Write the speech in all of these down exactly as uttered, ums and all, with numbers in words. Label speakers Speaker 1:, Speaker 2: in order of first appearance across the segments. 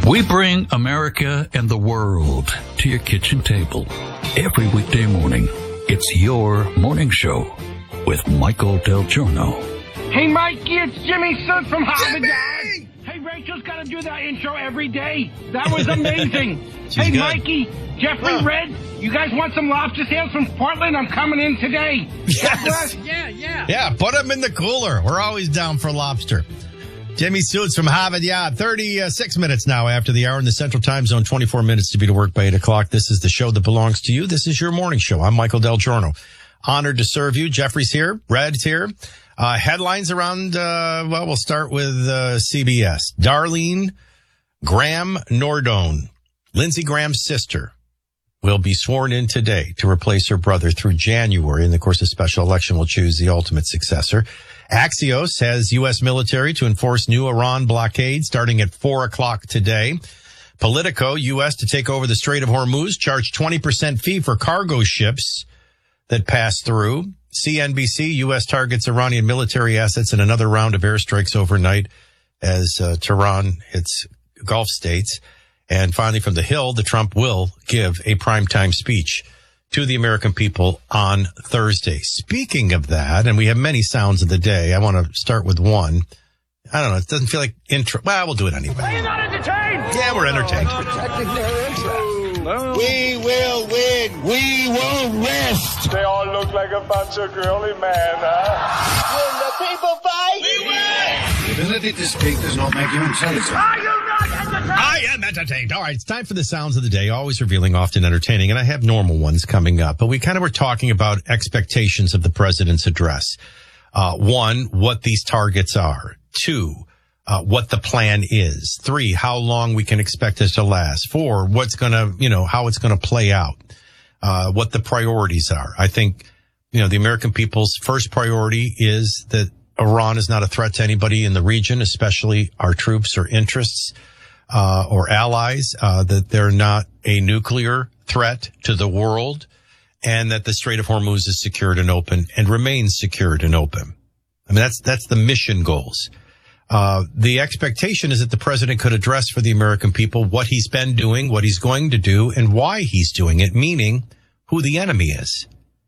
Speaker 1: We bring America and the world to your kitchen table every weekday morning. It's your morning show with Michael Del Giorno.
Speaker 2: Hey, Mikey, it's Jimmy Soot from Harvard Yard. Hey, Rachel's got to do that intro every day. That was amazing. Hey,
Speaker 3: good.
Speaker 2: Mikey, Jeffrey
Speaker 3: Oh.
Speaker 2: Red, you guys want some lobster tails from Portland? I'm coming in today.
Speaker 3: Yes.
Speaker 2: Yeah, yeah.
Speaker 3: Yeah, put them in the cooler. We're always down for lobster. Jimmy Suits from Harvard Yard. thirty-six minutes now after the hour in the Central Time Zone. twenty-four minutes to be to work by eight o'clock. This is the show that belongs to you. This is your morning show. I'm Michael Del Giorno. Honored to serve you. Jeffrey's here. Red's here. Uh, headlines around, uh, well, we'll start with uh, C B S. Darlene Graham Nordone, Lindsey Graham's sister, will be sworn in today to replace her brother through January. And of course, a special election will choose the ultimate successor. Axios has U S military to enforce new Iran blockade starting at four o'clock today. Politico, U S to take over the Strait of Hormuz, charge twenty percent fee for cargo ships that pass through. C N B C, U S targets Iranian military assets in another round of airstrikes overnight as uh, Tehran hits Gulf states. And finally, from The Hill, the Trump will give a primetime speech to the American people on Thursday. Speaking of that, and we have many sounds of the day, I want to start with one. I don't know, it doesn't feel like intro. Well, we'll do it anyway.
Speaker 2: Are you not entertained?
Speaker 3: Yeah, we're entertained.
Speaker 4: Protecting their interests.
Speaker 5: We will win. We won't rest.
Speaker 6: They all look like a bunch of girly men, huh?
Speaker 5: When the people fight, we win.
Speaker 4: The ability to speak does not make you intelligent.
Speaker 2: Are you not entertained?
Speaker 3: I am entertained. All right, it's time for the sounds of the day, always revealing, often entertaining, and I have normal ones coming up. But we kind of were talking about expectations of the president's address. Uh, one, what these targets are. Two, uh, what the plan is. Three, how long we can expect this to last. Four, what's going to, you know, how it's going to play out. Uh, what the priorities are. I think, you know, the American people's first priority is that Iran is not a threat to anybody in the region, especially our troops or interests, uh, or allies, uh, that they're not a nuclear threat to the world, and that the Strait of Hormuz is secured and open and remains secured and open. I mean, that's, that's the mission goals. Uh, the expectation is that the president could address for the American people what he's been doing, what he's going to do, and why he's doing it, meaning who the enemy is.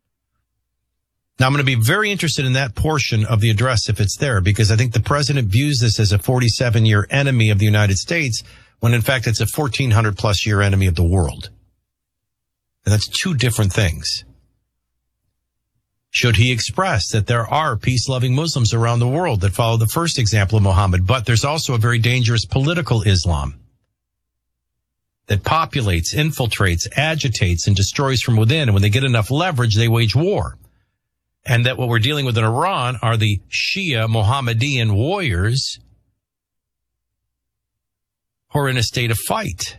Speaker 3: Now, I'm going to be very interested in that portion of the address if it's there, because I think the president views this as a forty-seven year enemy of the United States, when in fact it's a fourteen hundred plus year enemy of the world. And that's two different things. Should he express that there are peace-loving Muslims around the world that follow the first example of Muhammad, but there's also a very dangerous political Islam that populates, infiltrates, agitates, and destroys from within. And when they get enough leverage, they wage war. And that what we're dealing with in Iran are the Shia Mohammedan warriors who are in a state of fight.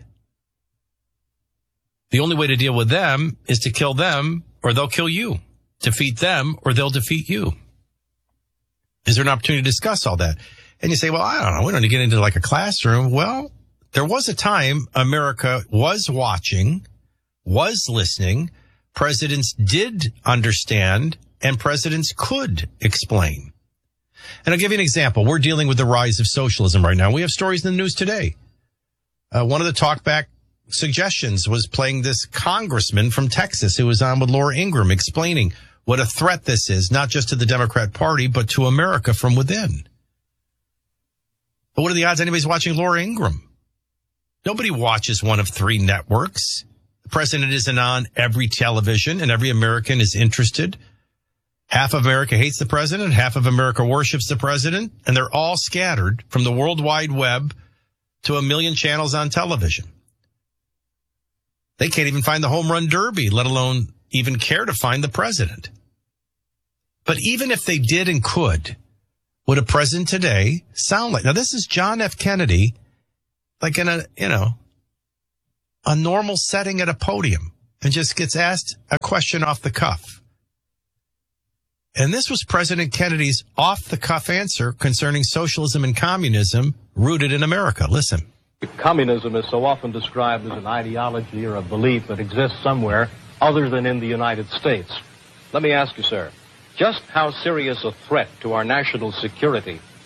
Speaker 3: The only way to deal with them is to kill them, or they'll kill you. Defeat them, or they'll defeat you. Is there an opportunity to discuss all that? And you say, well, I don't know. We don't need to get into like a classroom. Well, there was a time America was watching, was listening. Presidents did understand, and presidents could explain. And I'll give you an example. We're dealing with the rise of socialism right now. We have stories in the news today. Uh, one of the talkback suggestions was playing this congressman from Texas who was on with Laura Ingraham explaining what a threat this is, not just to the Democrat Party, but to America from within. But what are the odds anybody's watching Laura Ingraham? Nobody watches one of three networks. The president isn't on every television, and every American is interested. Half of America hates the president, half of America worships the president, and they're all scattered from the World Wide Web to a million channels on television. They can't even find the home run derby, let alone even care to find the president. But even if they did and could, would a president today sound like? Now, this is John F. Kennedy, like in a, you know, a normal setting at a podium, and just gets asked a question off the cuff. And this was President Kennedy's off-the-cuff answer concerning socialism and communism rooted in America. Listen.
Speaker 7: Communism is so often described as an ideology or a belief that exists somewhere other than in the United States. Let me ask you, sir, just how serious a threat to our national security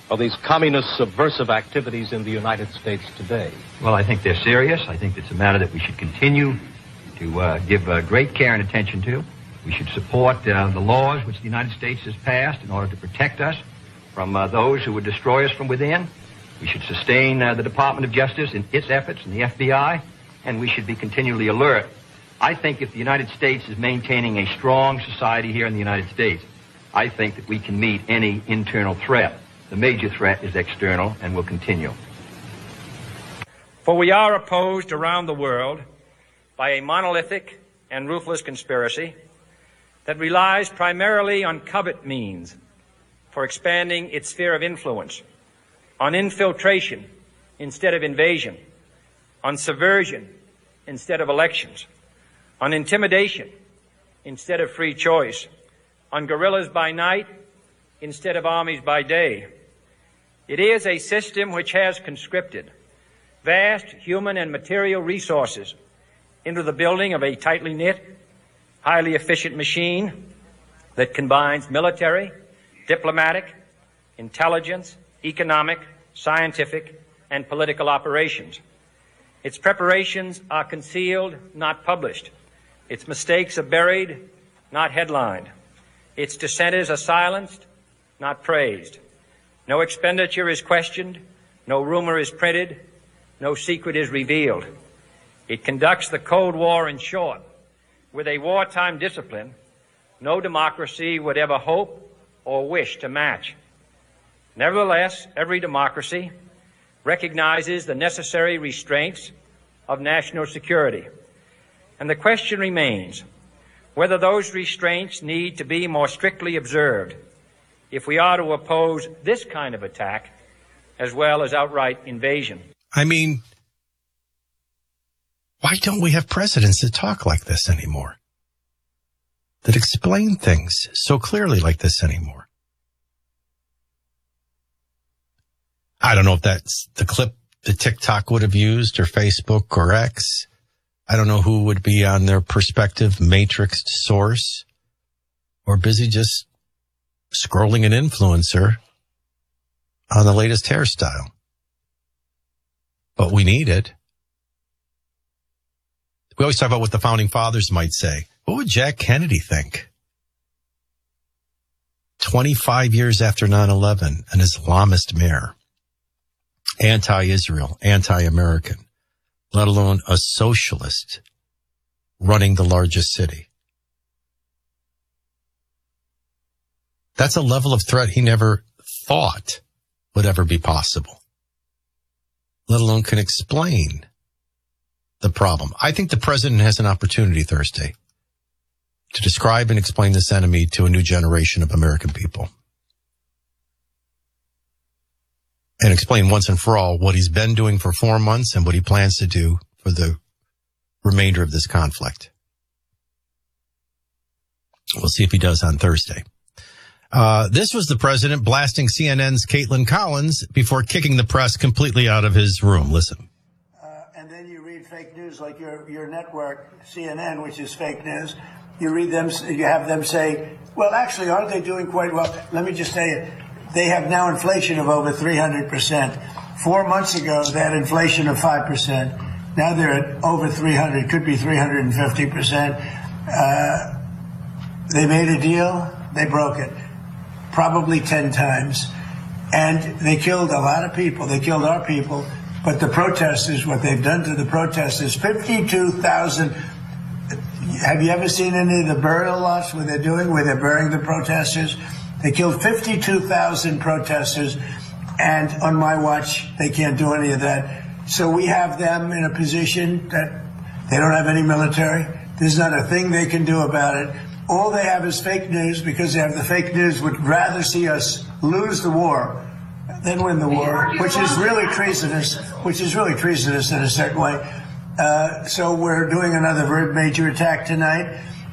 Speaker 7: of these communist subversive activities in the United States today?
Speaker 8: Well, I think they're serious. I think it's a matter that we should continue to uh, give uh, great care and attention to. We should support uh, the laws which the United States has passed in order to protect us from uh, those who would destroy us from within. We should sustain uh, the Department of Justice in its efforts and the F B I, and we should be continually alert. I think if the United States is maintaining a strong society here in the United States, I think that we can meet any internal threat. The major threat is external and will continue.
Speaker 9: For we are opposed around the world by a monolithic and ruthless conspiracy that relies primarily on covert means for expanding its sphere of influence, on infiltration instead of invasion, on subversion instead of elections, on intimidation instead of free choice, on guerrillas by night instead of armies by day. It is a system which has conscripted vast human and material resources into the building of a tightly knit, highly efficient machine that combines military, diplomatic, intelligence, economic, scientific, and political operations. Its preparations are concealed, not published. Its mistakes are buried, not headlined. Its dissenters are silenced, not praised. No expenditure is questioned, no rumor is printed, no secret is revealed. It conducts the Cold War, in short, with a wartime discipline no democracy would ever hope or wish to match. Nevertheless, every democracy recognizes the necessary restraints of national security. And the question remains whether those restraints need to be more strictly observed if we are to oppose this kind of attack as well as outright invasion.
Speaker 3: I mean, why don't we have presidents that talk like this anymore? That explain things so clearly like this anymore? I don't know if that's the clip that TikTok would have used or Facebook or X. I don't know who would be on their perspective matrixed source or busy just scrolling an influencer on the latest hairstyle. But we need it. We always talk about what the founding fathers might say. What would Jack Kennedy think? twenty-five years after nine eleven, an Islamist mayor, anti-Israel, anti-American, let alone a socialist running the largest city. That's a level of threat he never thought would ever be possible, let alone can explain the problem. I think the president has an opportunity Thursday to describe and explain this enemy to a new generation of American people. And explain once and for all what he's been doing for four months and what he plans to do for the remainder of this conflict. We'll see if he does on Thursday. Uh, this was the president blasting C N N's Caitlin Collins before kicking the press completely out of his room. Listen.
Speaker 10: Uh, and then you read fake news like your, your network, C N N, which is fake news. You read them, you have them say, well, actually, aren't they doing quite well? Let me just tell you. They have now inflation of over three hundred percent. Four months ago, they had inflation of five percent. Now they're at over three hundred, could be three hundred fifty percent. Uh, they made a deal, they broke it, probably ten times. And they killed a lot of people. They killed our people. But the protesters, what they've done to the protesters, fifty-two thousand. Have you ever seen any of the burial lots where they're doing, where they're burying the protesters? They killed fifty-two thousand protesters, and on my watch, they can't do any of that. So we have them in a position that they don't have any military. There's not a thing they can do about it. All they have is fake news, because they have the fake news would rather see us lose the war than win the war, which is really treasonous, which is really treasonous in a certain way. Uh, so we're doing another very major attack tonight.